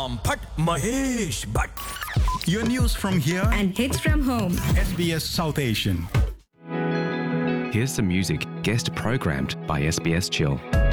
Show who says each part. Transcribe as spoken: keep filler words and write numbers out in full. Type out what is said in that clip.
Speaker 1: Ram Bhatt, Mahesh Bhatt.
Speaker 2: Your news from here
Speaker 3: and hits from home.
Speaker 2: S B S South Asian.
Speaker 4: Here's some music guest programmed by S B S Chill.